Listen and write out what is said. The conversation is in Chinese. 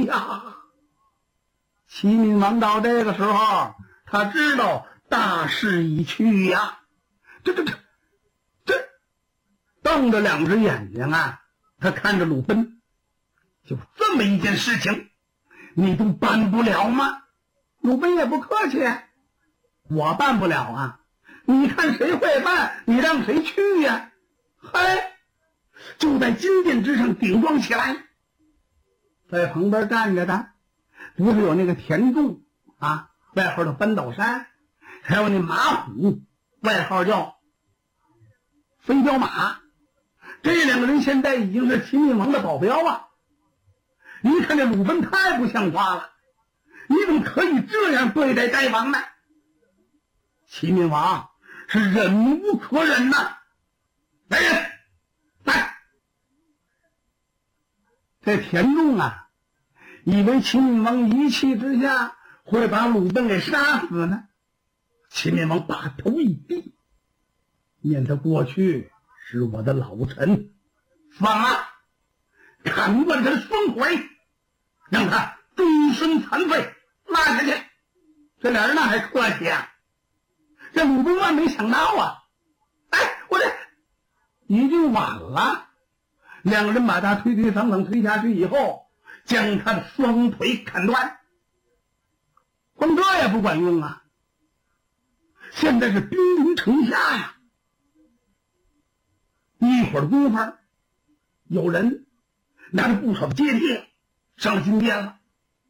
呀！齐闵王到这个时候，他知道大势已去呀，这瞪着两只眼睛啊，他看着鲁奔，就这么一件事情，你都办不了吗？鲁奔也不客气，我办不了啊，你看谁会办，你让谁去呀？嘿，就在金殿之上顶撞起来，在旁边站着的不是有那个田仲啊，外号叫翻斗山，还有那马虎，外号叫飞镖马，这两个人现在已经是齐闵王的保镖啊！一看这鲁奔太不像话了，你怎么可以这样对待大王呢？齐闵王是忍无可忍呐！来人，来！这田仲啊，以为齐闵王一气之下会把鲁奔给杀死呢。齐闵王把头一低，念他过去是我的老臣，放啊，砍断他的双腿，让他终身残废，拉下去。这俩人那还客气啊？这鲁奔万没想到啊！哎，我这已经晚了。两个人把他推搡推下去以后，将他的双腿砍断。光这也不管用啊！现在是兵临城下呀！一会儿的功夫，有人拿着不少的阶梯上了金殿了。